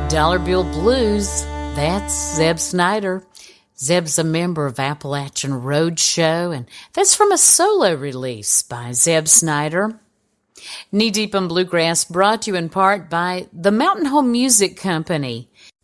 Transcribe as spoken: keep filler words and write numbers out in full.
Dollar Bill Blues, that's Zeb Snyder. Zeb's a member of Appalachian Roadshow, and that's from a solo release by Zeb Snyder. Knee Deep in Bluegrass brought to you in part by the Mountain Home Music Company.